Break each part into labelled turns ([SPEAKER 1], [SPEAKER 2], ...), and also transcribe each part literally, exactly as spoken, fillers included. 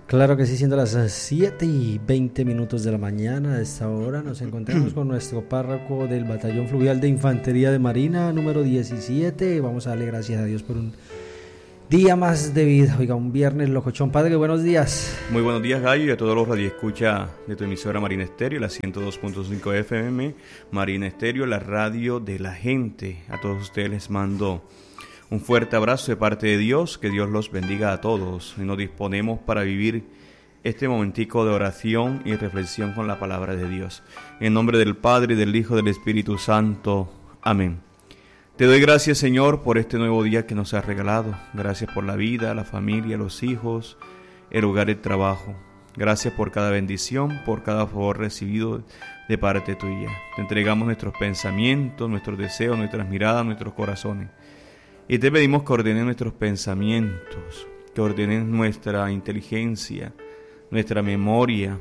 [SPEAKER 1] Claro que sí, siendo las siete y veinte minutos de la mañana. A esta hora nos encontramos con nuestro párroco del Batallón Fluvial de Infantería de Marina, número diecisiete. Vamos a darle gracias a Dios por un día más de vida. Oiga, un viernes locochón. Padre, buenos días.
[SPEAKER 2] Muy buenos días, Gallo, y a todos los radioescuchas de tu emisora Marina Estéreo, la ciento dos punto cinco F M, Marina Estéreo, la radio de la gente. A todos ustedes les mando un fuerte abrazo de parte de Dios, que Dios los bendiga a todos. Y nos disponemos para vivir este momentico de oración y reflexión con la palabra de Dios. En nombre del Padre, del Hijo, del Espíritu Santo. Amén. Te doy gracias, Señor, por este nuevo día que nos has regalado. Gracias por la vida, la familia, los hijos, el hogar, el trabajo. Gracias por cada bendición, por cada favor recibido de parte tuya. Te entregamos nuestros pensamientos, nuestros deseos, nuestras miradas, nuestros corazones. Y te pedimos que ordenes nuestros pensamientos, que ordenes nuestra inteligencia, nuestra memoria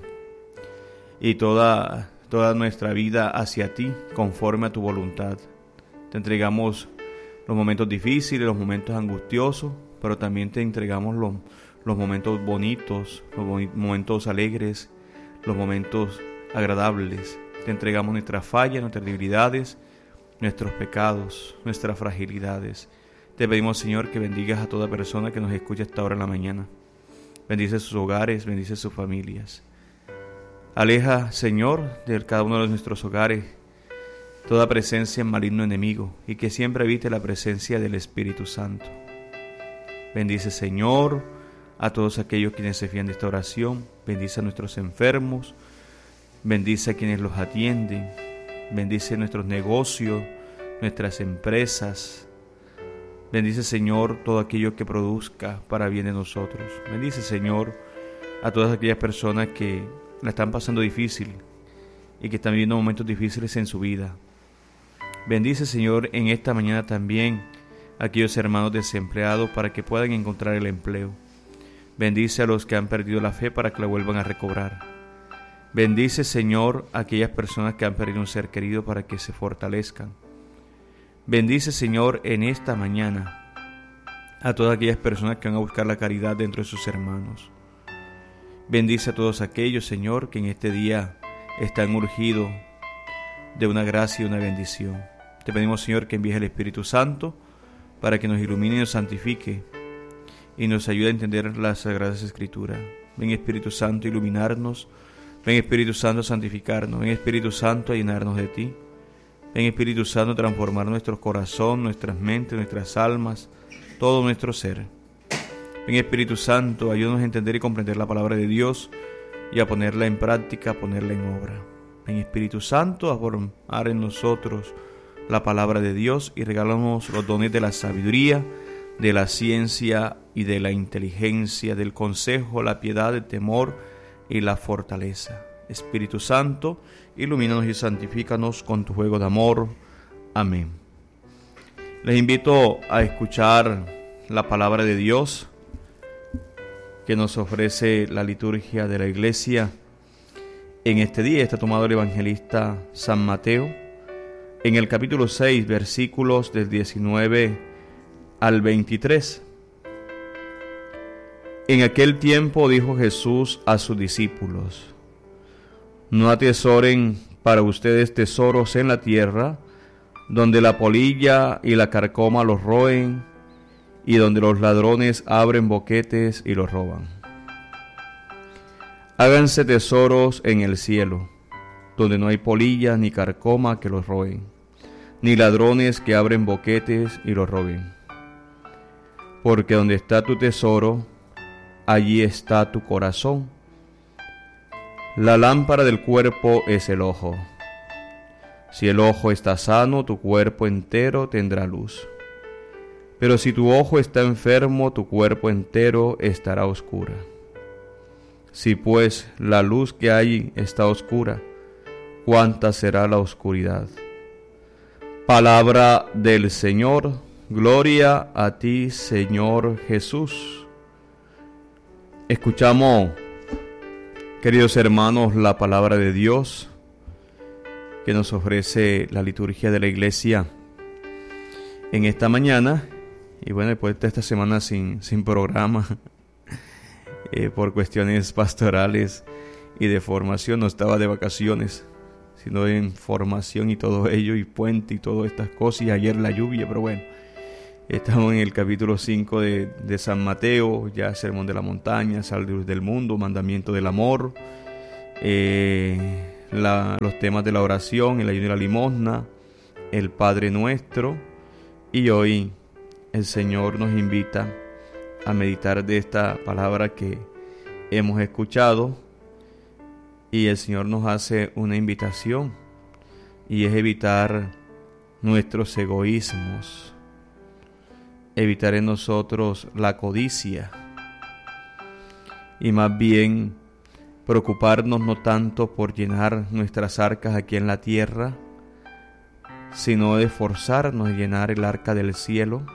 [SPEAKER 2] y toda, toda nuestra vida hacia ti, conforme a tu voluntad. Te entregamos los momentos difíciles, los momentos angustiosos, pero también te entregamos los, los momentos bonitos, los boni- momentos alegres, los momentos agradables. Te entregamos nuestras fallas, nuestras debilidades, nuestros pecados, nuestras fragilidades. Te pedimos, Señor, que bendigas a toda persona que nos escucha a esta hora en la mañana. Bendice sus hogares, bendice sus familias. Aleja, Señor, de cada uno de nuestros hogares toda presencia maligno enemigo, y que siempre evite la presencia del Espíritu Santo. Bendice, Señor, a todos aquellos quienes se fían de esta oración. Bendice a nuestros enfermos, bendice a quienes los atienden, bendice nuestros negocios, nuestras empresas. Bendice, Señor, todo aquello que produzca para bien de nosotros. Bendice, Señor, a todas aquellas personas que la están pasando difícil y que están viviendo momentos difíciles en su vida. Bendice, Señor, en esta mañana también a aquellos hermanos desempleados para que puedan encontrar el empleo. Bendice a los que han perdido la fe para que la vuelvan a recobrar. Bendice, Señor, a aquellas personas que han perdido un ser querido para que se fortalezcan. Bendice, Señor, en esta mañana a todas aquellas personas que van a buscar la caridad dentro de sus hermanos. Bendice a todos aquellos, Señor, que en este día están urgidos de una gracia y una bendición. Te pedimos, Señor, que envíes el Espíritu Santo para que nos ilumine y nos santifique y nos ayude a entender las Sagradas Escrituras. Ven, Espíritu Santo, a iluminarnos. Ven, Espíritu Santo, a santificarnos. Ven, Espíritu Santo, a llenarnos de ti. Ven, Espíritu Santo, a transformar nuestro corazón, nuestras mentes, nuestras almas, todo nuestro ser. Ven, Espíritu Santo, ayúdanos a entender y comprender la palabra de Dios y a ponerla en práctica, a ponerla en obra. Ven, Espíritu Santo, a formar en nosotros la palabra de Dios y regálanos los dones de la sabiduría, de la ciencia y de la inteligencia, del consejo, la piedad, el temor y la fortaleza. Espíritu Santo, ilumínanos y santifícanos con tu fuego de amor. Amén. Les invito a escuchar la palabra de Dios que nos ofrece la liturgia de la iglesia en este día. Está tomado el evangelista San Mateo en el capítulo seis, versículos del diecinueve al veintitrés. En aquel tiempo dijo Jesús a sus discípulos: no atesoren para ustedes tesoros en la tierra, donde la polilla y la carcoma los roen, y donde los ladrones abren boquetes y los roban. Háganse tesoros en el cielo, donde no hay polilla ni carcoma que los roen, ni ladrones que abren boquetes y los roben. Porque donde está tu tesoro, allí está tu corazón. La lámpara del cuerpo es el ojo. Si el ojo está sano, tu cuerpo entero tendrá luz. Pero si tu ojo está enfermo, tu cuerpo entero estará oscura. Si pues la luz que hay está oscura, ¿cuánta será la oscuridad? Palabra del Señor. Gloria a ti, Señor Jesús. Escuchamos, queridos hermanos, la palabra de Dios que nos ofrece la liturgia de la iglesia en esta mañana. Y bueno, después de esta semana sin, sin programa, eh, por cuestiones pastorales y de formación. No estaba de vacaciones, sino en formación y todo ello, y puente y todas estas cosas, y ayer la lluvia, pero bueno. Estamos en el capítulo cinco de, de San Mateo, ya Sermón de la Montaña, Sal de Luz del Mundo, Mandamiento del Amor, eh, la, los temas de la oración, el ayuno y la limosna, el Padre Nuestro, y hoy el Señor nos invita a meditar de esta palabra que hemos escuchado, y el Señor nos hace una invitación, y es evitar nuestros egoísmos, evitar en nosotros la codicia, y más bien preocuparnos no tanto por llenar nuestras arcas aquí en la tierra, sino de esforzarnos en llenar el arca del cielo,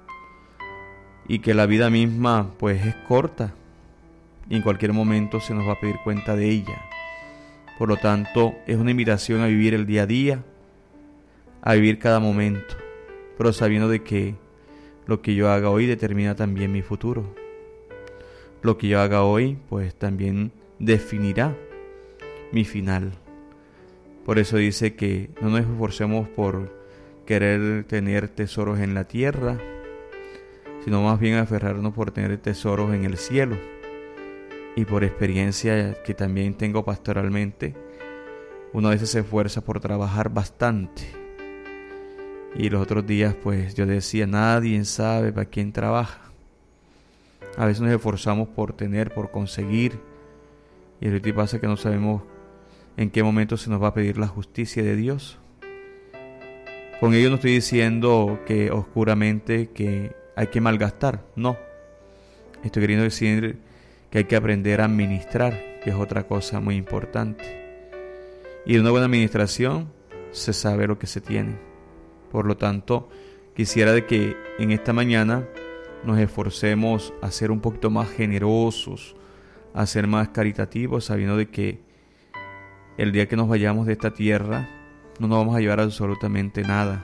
[SPEAKER 2] y que la vida misma pues es corta y en cualquier momento se nos va a pedir cuenta de ella. Por lo tanto, es una invitación a vivir el día a día, a vivir cada momento, pero sabiendo de que lo que yo haga hoy determina también mi futuro. Lo que yo haga hoy, pues también definirá mi final. Por eso dice que no nos esforcemos por querer tener tesoros en la tierra, sino más bien aferrarnos por tener tesoros en el cielo. Y por experiencia que también tengo pastoralmente, uno a veces se esfuerza por trabajar bastante. Y los otros días pues yo decía, nadie sabe para quién trabaja. A veces nos esforzamos por tener, por conseguir, y a veces pasa que no sabemos en qué momento se nos va a pedir la justicia de Dios. Con ello no estoy diciendo que oscuramente que hay que malgastar, no. Estoy queriendo decir que hay que aprender a administrar, que es otra cosa muy importante. Y de una buena administración se sabe lo que se tiene. Por lo tanto, quisiera de que en esta mañana nos esforcemos a ser un poquito más generosos, a ser más caritativos, sabiendo de que el día que nos vayamos de esta tierra no nos vamos a llevar absolutamente nada.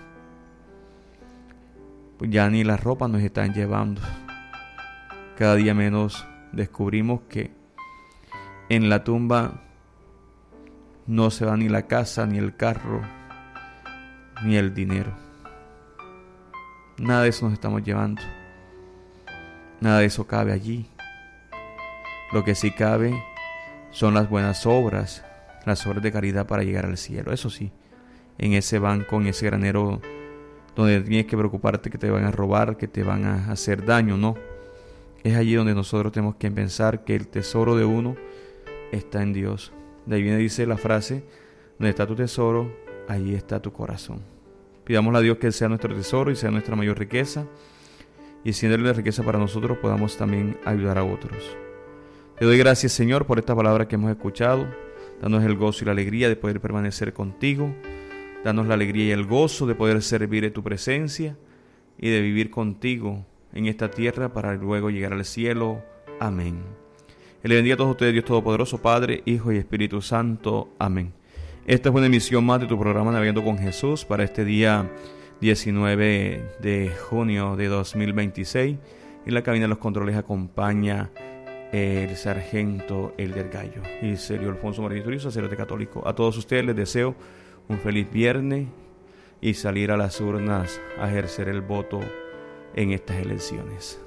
[SPEAKER 2] Pues ya ni la ropa nos están llevando. Cada día menos descubrimos que en la tumba no se va ni la casa, ni el carro, ni el dinero. Nada de eso nos estamos llevando. Nada de eso cabe allí. Lo que sí cabe son las buenas obras, las obras de caridad para llegar al cielo. Eso sí, en ese banco, en ese granero donde tienes que preocuparte que te van a robar, que te van a hacer daño, no. Es allí donde nosotros tenemos que pensar que el tesoro de uno está en Dios. De ahí viene, dice la frase, donde está tu tesoro, allí está tu corazón. Pidámosle a Dios que Él sea nuestro tesoro y sea nuestra mayor riqueza, y siendo Él la riqueza para nosotros, podamos también ayudar a otros. Te doy gracias, Señor, por esta palabra que hemos escuchado. Danos el gozo y la alegría de poder permanecer contigo. Danos la alegría y el gozo de poder servir en tu presencia y de vivir contigo en esta tierra para luego llegar al cielo. Amén. Que le bendiga a todos ustedes, Dios Todopoderoso, Padre, Hijo y Espíritu Santo. Amén. Esta es una emisión más de tu programa Navegando con Jesús para este día diecinueve de junio de dos mil veintiséis. En la cabina de los controles acompaña el sargento Elder Gallo y Sergio Alfonso Martínez Turizo, sacerdote católico. A todos ustedes les deseo un feliz viernes y salir a las urnas a ejercer el voto en estas elecciones.